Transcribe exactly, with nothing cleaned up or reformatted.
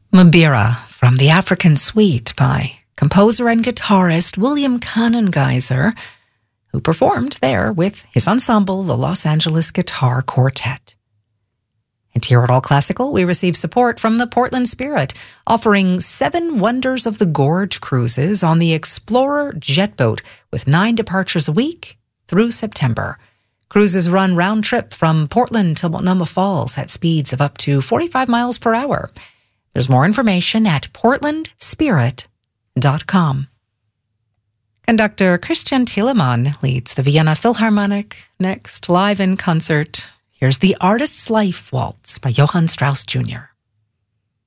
Mabira from the African Suite by composer and guitarist William Kanengeiser, who performed there with his ensemble, the Los Angeles Guitar Quartet. And here at All Classical, we receive support from the Portland Spirit, offering seven Wonders of the Gorge cruises on the Explorer jet boat with nine departures a week through September. Cruises run round trip from Portland to Multnomah Falls at speeds of up to forty-five miles per hour. There's more information at portland spirit dot com. Conductor Christian Thielemann leads the Vienna Philharmonic. Next, live in concert, here's the Artist's Life Waltz by Johann Strauss Junior